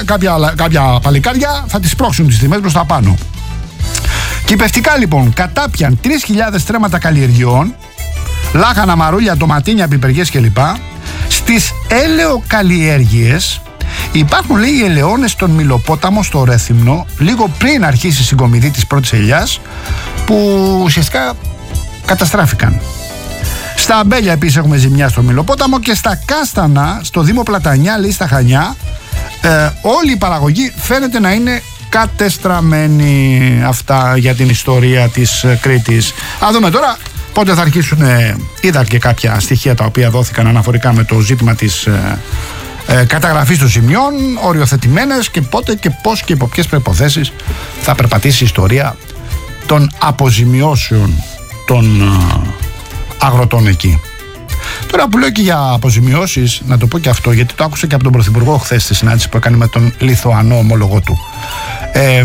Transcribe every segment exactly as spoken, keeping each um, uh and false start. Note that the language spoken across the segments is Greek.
κάποια, κάποια παλικάρια θα τις πρόξουν τις τιμές προς τα πάνω. Κυπευτικά λοιπόν κατάπιαν τρεις χιλιάδες στρέμματα καλλιεργειών, λάχανα, μαρούλια, ντοματίνια, πιπεριές κλπ. Στις ελαιοκαλλιέργειες υπάρχουν, λέει, οι ελαιώνες στον Μιλοπόταμο, στο Ρέθυμνο, λίγο πριν αρχίσει η συγκομιδή της πρώτης ελιάς, που ουσιαστικά καταστράφηκαν. Στα Αμπέλια επίσης έχουμε ζημιά στο Μιλοπόταμο και στα Κάστανα, στο Δήμο Πλατανιά, λέει, στα Χανιά, ε, όλη η παραγωγή φαίνεται να είναι κατεστραμμένη. Αυτά για την ιστορία της Κρήτης. Α δούμε τώρα πότε θα αρχίσουν. Ε, είδα και κάποια στοιχεία τα οποία δόθηκαν αναφορικά με το ζήτημα της ε, ε, καταγραφής των σημειών, οριοθετημένες, και πότε και πώς και υπό ποιες προϋποθέσεις θα περπατήσει η ιστορία των αποζημιώσεων των ε, αγροτών εκεί. Τώρα που λέω και για αποζημιώσεις, να το πω και αυτό, γιατί το άκουσα και από τον Πρωθυπουργό χθες στη συνάντηση που έκανε με τον Λιθουανό ομόλογο του. Ε,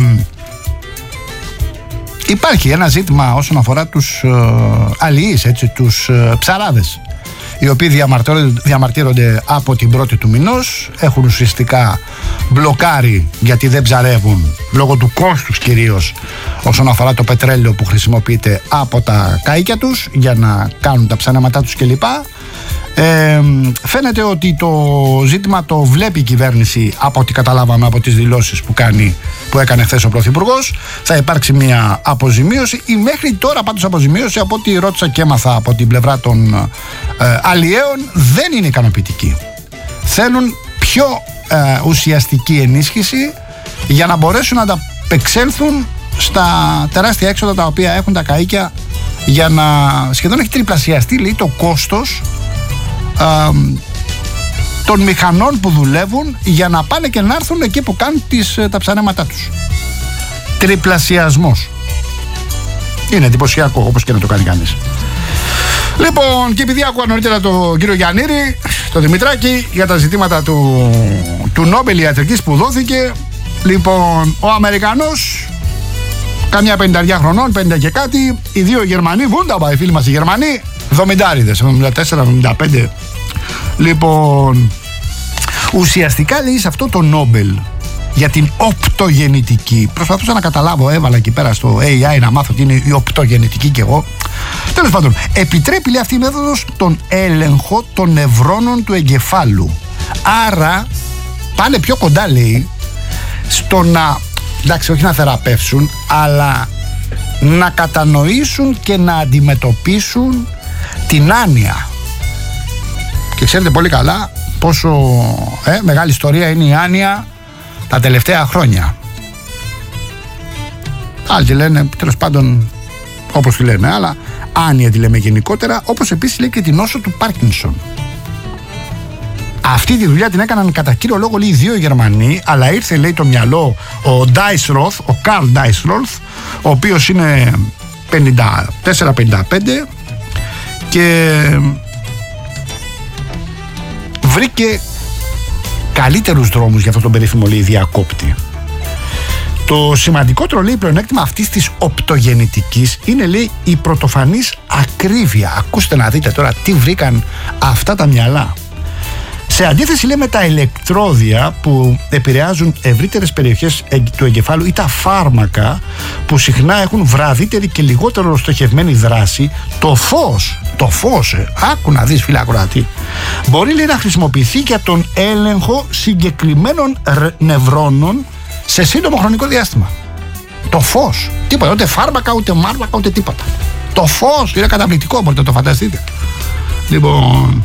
υπάρχει ένα ζήτημα όσον αφορά τους ε, αλληλείς, έτσι, τους ε, ψαράδες, οι οποίοι διαμαρτύρονται, διαμαρτύρονται από την πρώτη του μηνός, έχουν ουσιαστικά μπλοκάρει γιατί δεν ψαρεύουν λόγω του κόστους, κυρίως όσον αφορά το πετρέλαιο που χρησιμοποιείται από τα κάικια τους για να κάνουν τα ψανέματά τους κλπ. Ε, φαίνεται ότι το ζήτημα το βλέπει η κυβέρνηση, από ό,τι καταλάβαμε από τις δηλώσεις που, κάνει, που έκανε χθες ο Πρωθυπουργός. Θα υπάρξει μια αποζημίωση. Η μέχρι τώρα πάντως αποζημίωση, από ό,τι ρώτησα και έμαθα από την πλευρά των ε, αλλιέων, δεν είναι ικανοποιητική. Θέλουν πιο ε, ουσιαστική ενίσχυση για να μπορέσουν να ανταπεξέλθουν στα τεράστια έξοδα τα οποία έχουν τα καΐκια, για να σχεδόν έχει τριπλασιαστεί, λέει, το κόστος Uh, των μηχανών που δουλεύουν για να πάνε και να έρθουν εκεί που κάνουν τις, τα ψανέματά τους. Τριπλασιασμός. Είναι εντυπωσιακό, όπως και να το κάνει κανείς. Λοιπόν, και επειδή άκουγα νωρίτερα τον κύριο Γιαννήρη, τον Δημητράκη, για τα ζητήματα του, του Νόμπελ ιατρικής που δόθηκε, λοιπόν, ο Αμερικανός, καμιά πενηνταριά χρονών, πενήντα και κάτι, οι δύο Γερμανοί, Βούνταμπα, οι φίλοι μας οι Γερμανοί, δομηντάριδες, εβδομήντα τέσσερα εβδομήντα πέντε. Λοιπόν, ουσιαστικά, λέει, σε αυτό το Νόμπελ για την οπτογεννητική, προσπαθούσα να καταλάβω, έβαλα εκεί πέρα στο έι άι να μάθω τι είναι η οπτογεννητική κι εγώ. Τέλος πάντων, επιτρέπει, λέει, αυτή η μέθοδος τον έλεγχο των νευρώνων του εγκεφάλου. Άρα πάνε πιο κοντά, λέει, στο να, εντάξει, όχι να θεραπεύσουν, αλλά να κατανοήσουν και να αντιμετωπίσουν την άνοια. Και ξέρετε πολύ καλά πόσο ε, μεγάλη ιστορία είναι η άνοια τα τελευταία χρόνια. Άλλοι τη λένε, τέλος πάντων, όπως τη λένε, αλλά άνοια τη λέμε γενικότερα, όπως επίσης λέει και την νόσο του Πάρκινσον. Αυτή τη δουλειά την έκαναν κατά κύριο λόγο, λέει, δύο Γερμανοί, αλλά ήρθε, λέει, το μυαλό ο Ντάισροθ, ο Καρλ Ντάισροθ, ο οποίος είναι πενήντα τέσσερα πενήντα πέντε, και βρήκε καλύτερους δρόμους για αυτό τον περίφημο, λέει, διακόπτη. Το σημαντικότερο, λέει, πλεονέκτημα αυτής της οπτογεννητικής είναι, λέει, η πρωτοφανής ακρίβεια. Ακούστε να δείτε τώρα τι βρήκαν αυτά τα μυαλά. Σε αντίθεση, λέει, με τα ηλεκτρόδια που επηρεάζουν ευρύτερες περιοχές του εγκεφάλου ή τα φάρμακα που συχνά έχουν βραδύτερη και λιγότερο στοχευμένη δράση, το φως, το φως, ε, άκου να δεις, φίλε ακροατή, μπορεί, λέει, να χρησιμοποιηθεί για τον έλεγχο συγκεκριμένων νευρώνων σε σύντομο χρονικό διάστημα. Το φως, τίποτα, ούτε φάρμακα, ούτε μάρμακα, ούτε τίποτα. Το φως είναι καταπληκτικό, μπορείτε να το φανταστείτε. Λοιπόν,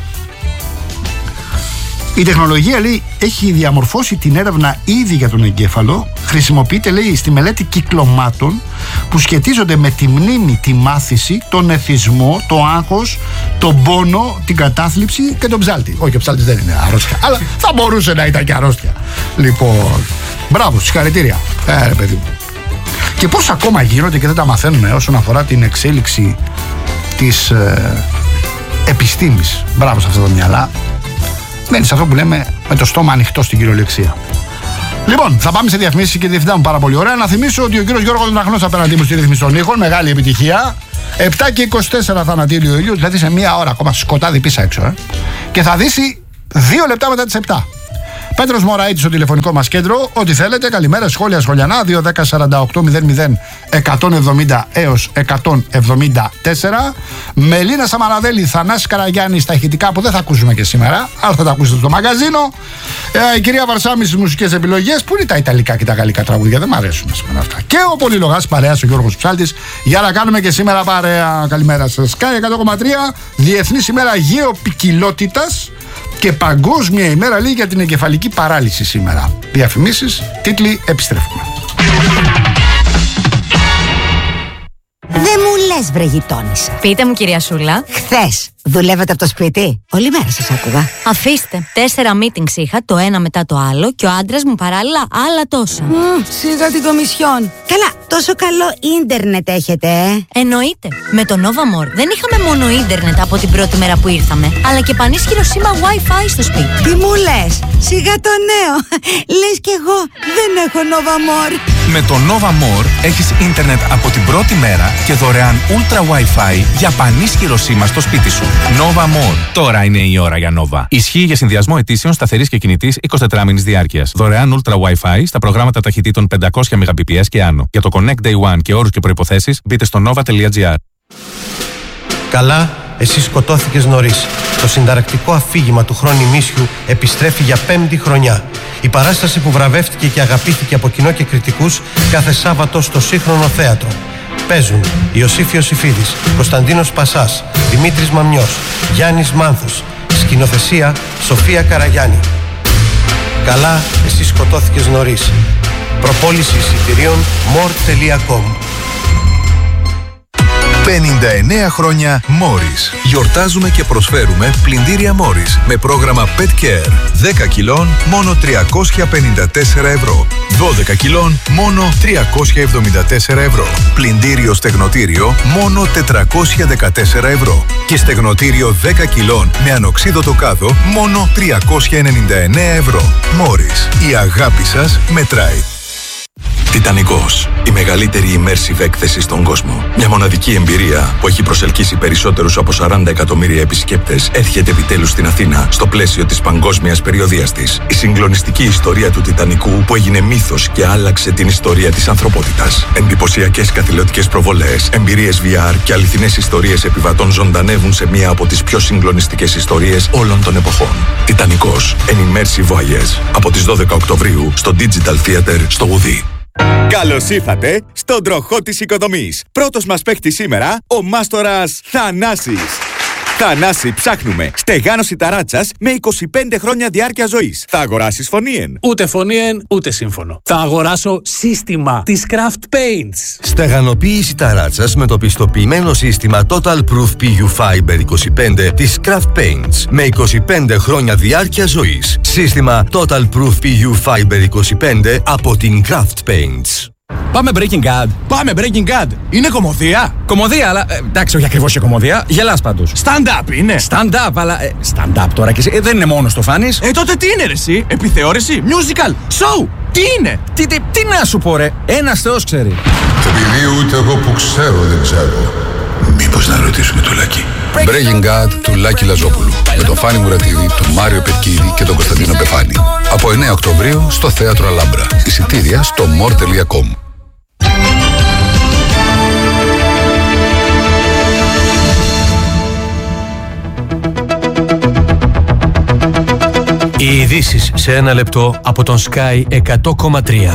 η τεχνολογία, λέει, έχει διαμορφώσει την έρευνα ήδη για τον εγκέφαλο. Χρησιμοποιείται, λέει, στη μελέτη κυκλωμάτων που σχετίζονται με τη μνήμη, τη μάθηση, τον εθισμό, το άγχος, τον πόνο, την κατάθλιψη και τον ψάλτη. Όχι, ο ψάλτης δεν είναι αρρώστια, αλλά θα μπορούσε να ήταν και αρρώστια. Λοιπόν, μπράβο, συγχαρητήρια. Ε, ρε παιδί μου. Και πώς ακόμα γίνονται και δεν τα μαθαίνουμε όσον αφορά την εξέλιξη της ε, επιστήμης. Μπράβο σε αυτά τα μυαλά. Μένει σε αυτό που λέμε με το στόμα ανοιχτό στην κυριολεξία. Λοιπόν, θα πάμε σε διαφημίσεις και διευθυντά μου πάρα πολύ ωραία. Να θυμίσω ότι ο κύριος Γιώργος Δραχνός απέναντί μου στη ρύθμιση των ήχων, μεγάλη επιτυχία. επτά και είκοσι τέσσερα θα ανατείλει ο ήλιος, δηλαδή σε μία ώρα ακόμα σκοτάδι πίσω έξω. Ε. Και θα δύσει δύο λεπτά μετά τις επτά. Πέτρος Μωραΐτης στο τηλεφωνικό μας κέντρο. Ό,τι θέλετε, καλημέρα, σχόλια, σχολιανά. δύο δέκα σαράντα οκτώ μηδέν μηδέν εκατόν εβδομήντα έως εκατόν εβδομήντα τέσσερα. Μελίνα Σαμαραδέλη, Θανάση Καραγιάννη στα ηχητικά που δεν θα ακούσουμε και σήμερα, αλλά θα τα ακούσετε στο μαγαζίνο. Ε, η κυρία Βαρσάμι στις μουσικές επιλογές. Πού είναι τα ιταλικά και τα γαλλικά τραγούδια, δεν μ' αρέσουν σήμερα αυτά. Και ο πολυλογάς παρέας ο Γιώργος Ψάλτης για να κάνουμε και σήμερα παρέα. Καλημέρα σας. Sky εκατό κόμμα τρία, Διεθνής ημέρα γεωπικιλότητας και Παγκόσμια ημέρα λέει για την εγκεφαλική παράλυση σήμερα. Διαφημίσεις, τίτλοι, επιστρέφουμε. Δεν μου λες βρε γειτόνισσα. Πείτε μου κυρία Σούλα. Χθες δουλεύατε από το σπίτι? Όλη μέρα σας άκουγα. Αφήστε, τέσσερα meetings είχα, το ένα μετά το άλλο και ο άντρας μου παράλληλα άλλα τόσα. Mm, σιγά την κομισιόν. Καλά, τόσο καλό ίντερνετ έχετε, ε? Εννοείται. Με το Nova More δεν είχαμε μόνο ίντερνετ από την πρώτη μέρα που ήρθαμε, αλλά και πανίσχυρο σήμα Wi-Fi στο σπίτι. Τι μου λες, σιγά το νέο. Λες κι εγώ δεν έχω Nova More. Με το Nova More έχεις ίντερνετ από την πρώτη μέρα και δωρεάν Ultra Wi-Fi για πανίσχυρο σήμα στο σπίτι σου. Nova More. Τώρα είναι η ώρα για Nova. Ισχύει για συνδυασμό ετήσεων σταθερής και κινητής εικοσιτετράμηνης διάρκειας. Δωρεάν Ultra Wi-Fi στα προγράμματα ταχυτήτων πεντακόσια Mbps και άνω. Για το Connect Day One και όρους και προϋποθέσεις μπείτε στο nova τελεία gr. Καλά, εσύ σκοτώθηκες νωρίς. Το συνταρακτικό αφήγημα του χρόνου ημίσιου επιστρέφει για πέμπτη χρονιά. Η παράσταση που βραβεύτηκε και αγαπήθηκε από κοινό και κριτικούς κάθε Σάββατο στο Σύγχρονο Θέατρο. Παίζουν Ιωσήφ Ιωσήφιδης, Κωνσταντίνος Πασάς, Δημήτρης Μαμιός, Γιάννης Μάνθος. Σκηνοθεσία Σοφία Καραγιάννη. Καλά, εσύ σκοτώθηκες νωρίς. Προπόληση εισιτηρίων more τελεία com. πενήντα εννέα χρόνια Morris. Γιορτάζουμε και προσφέρουμε πλυντήρια Morris με πρόγραμμα Pet Care. δέκα κιλών μόνο τριακόσια πενήντα τέσσερα ευρώ. δώδεκα κιλών μόνο τριακόσια εβδομήντα τέσσερα ευρώ. Πλυντήριο στεγνοτήριο μόνο τετρακόσια δεκατέσσερα ευρώ. Και στεγνοτήριο δέκα κιλών με ανοξίδωτο κάδο μόνο τριακόσια ενενήντα εννέα ευρώ. Morris. Η αγάπη σας μετράει. Τιτανικός. Η μεγαλύτερη immersive έκθεση στον κόσμο. Μια μοναδική εμπειρία που έχει προσελκύσει περισσότερους από σαράντα εκατομμύρια επισκέπτες έρχεται επιτέλους στην Αθήνα στο πλαίσιο της παγκόσμιας περιοδίας της. Η συγκλονιστική ιστορία του Τιτανικού που έγινε μύθος και άλλαξε την ιστορία της ανθρωπότητας. Εντυπωσιακές καθηλωτικές προβολές, εμπειρίες βι αρ και αληθινές ιστορίες επιβατών ζωντανεύουν σε μία από τις πιο συγκλονιστικές ιστορίες όλων των εποχών. Τιτανικός. An immersive voyage. Από τις δώδεκα Οκτωβρίου στο Digital Theater στο Ουδί. Καλώς ήρθατε στον τροχό της οικοδομής. Πρώτος μας παίχτης σήμερα, ο μάστορας Θανάσης. Θανάση, ψάχνουμε στεγάνωση ταράτσας με είκοσι πέντε χρόνια διάρκεια ζωής. Θα αγοράσεις φωνήεν? Ούτε φωνήεν, ούτε σύμφωνο. Θα αγοράσω σύστημα της Craft Paints. Στεγανοποίηση ταράτσας με το πιστοποιημένο σύστημα Total Proof πι γιου Fiber είκοσι πέντε της Craft Paints με είκοσι πέντε χρόνια διάρκεια ζωής. Σύστημα Total Proof πι γιου Fiber είκοσι πέντε από την Craft Paints. Πάμε Breaking Bad. Πάμε Breaking Bad. Είναι κωμωδία. Κωμωδία, αλλά ε, εντάξει, όχι ακριβώς και κωμωδία. Γελάς πάντως. Stand-up είναι. Stand-up, αλλά. Ε, stand-up τώρα και εσύ. Ε, δεν είναι μόνο το φάνης. Ε, τότε τι είναι ρε εσύ? Επιθεώρηση, musical, show. Τι είναι? Τι, τι, τι να σου πω, ρε. Ένας Θεός ξέρει. Επειδή ούτε εγώ που ξέρω δεν ξέρω. Μήπως να ρωτήσουμε το Λάκη. Breaking Bad του Λάκη Λαζόπουλου. Με τον Φάνη Μουρατίδη, τον Μάριο Πετκίδη και τον Κωνσταντίνο Πεφάνη. Από εννέα Οκτωβρίου στο Θέατρο Αλάμπρα. Εισιτήρια στο more τελεία com. Οι ειδήσεις σε ένα λεπτό από τον Sky εκατό κόμμα τρία.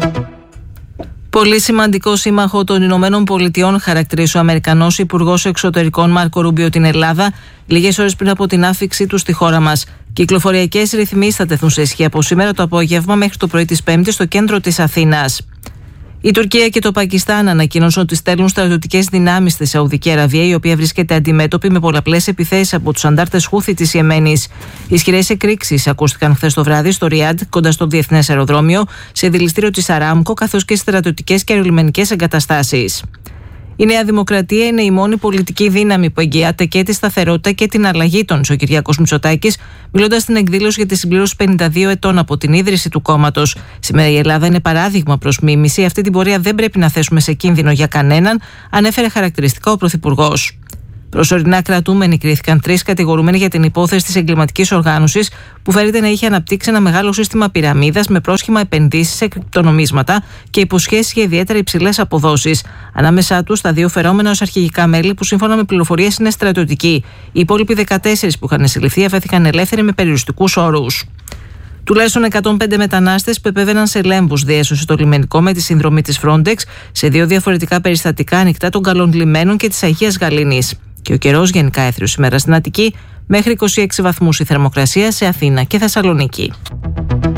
Πολύ σημαντικό σύμμαχο των Ηνωμένων Πολιτειών χαρακτηρίζει ο Αμερικανός Υπουργός Εξωτερικών Μάρκο Ρούμπιο την Ελλάδα, λίγες ώρες πριν από την άφιξή του στη χώρα μας. Κυκλοφοριακές ρυθμίσεις θα τεθούν σε ισχύ από σήμερα το απόγευμα μέχρι το πρωί της Πέμπτης στο κέντρο της Αθήνας. Η Τουρκία και το Πακιστάν ανακοίνωσαν ότι στέλνουν στρατιωτικές δυνάμεις στη Σαουδική Αραβία, η οποία βρίσκεται αντιμέτωπη με πολλαπλές επιθέσεις από τους αντάρτες Χούθη της Ιεμένης. Ισχυρές εκρήξεις ακούστηκαν χθες το βράδυ στο Ριάντ, κοντά στο διεθνές αεροδρόμιο, σε δηληστήριο της Αράμκο, καθώς και στρατιωτικές και αερολιμενικές εγκαταστάσεις. Η Νέα Δημοκρατία είναι η μόνη πολιτική δύναμη που εγγυάται και τη σταθερότητα και την αλλαγή, τόνισε ο Κυριάκος Μητσοτάκης, μιλώντας στην εκδήλωση για τη συμπλήρωση πενήντα δύο ετών από την ίδρυση του κόμματος. Σήμερα η Ελλάδα είναι παράδειγμα προς μίμηση. Αυτή την πορεία δεν πρέπει να θέσουμε σε κίνδυνο για κανέναν, ανέφερε χαρακτηριστικά ο Πρωθυπουργός. Προσωρινά κρατούμενοι κρίθηκαν τρεις κατηγορούμενοι για την υπόθεση της εγκληματικής οργάνωσης που φέρεται να είχε αναπτύξει ένα μεγάλο σύστημα πυραμίδας με πρόσχημα επενδύσεις σε κρυπτονομίσματα και υποσχέσεις για ιδιαίτερα υψηλές αποδόσεις. Ανάμεσά τους τα δύο φερόμενα ως αρχηγικά μέλη που σύμφωνα με πληροφορίες είναι στρατιωτικοί. Οι υπόλοιποι δεκατέσσερις που είχαν συλληφθεί αφέθηκαν ελεύθεροι με περιοριστικούς όρους. Τουλάχιστον εκατόν πέντε μετανάστες που επέβαιναν σε Λέμβους διέσωσε το λιμενικό με τη συνδρομή της Frontex σε δύο διαφορετικά περιστατικά ανοιχτά των καλών λιμένων και της Αγίας Γαλήνης. Και ο καιρός γενικά έθριος σήμερα στην Αττική, μέχρι είκοσι έξι βαθμούς η θερμοκρασία σε Αθήνα και Θεσσαλονίκη.